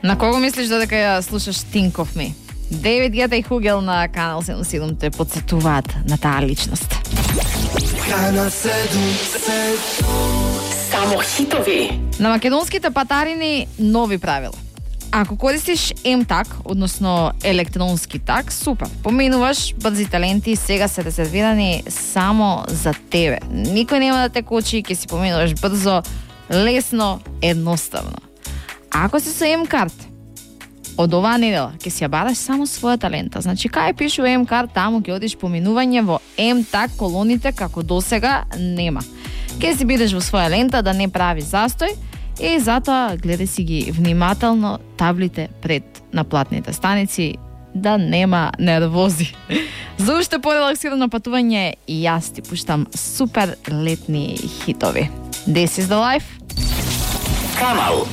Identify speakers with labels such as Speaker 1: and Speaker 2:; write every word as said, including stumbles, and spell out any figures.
Speaker 1: На кого мислиш додека ја слушаш Think of Me? Дейвид Гета и Хугел на Канал седум седум те подсетуваат на таа личност.
Speaker 2: Канал седум седум. Само хитови.
Speaker 1: На македонските патарини нови правила. Ако користиш М-так, односно електронски так, супер. Поминуваш, брзите ленти сега се резервирани само за тебе. Никој нема да те кочи, ќе си поминуваш брзо, лесно, едноставно. А ако си со М-карт, од оваа недела ќе си ја бараш само својата лента. Значи, кај пишу М-карт, таму ќе одиш поминување во М-так, колоните како досега нема. Ќе си бидеш во своја лента да не прави застој, и затоа гледај си ги внимателно таблите пред наплатните станици да нема нервози. За уште порелаксирано патување и јас ти пуштам супер летни хитови. This is the life.
Speaker 2: Канал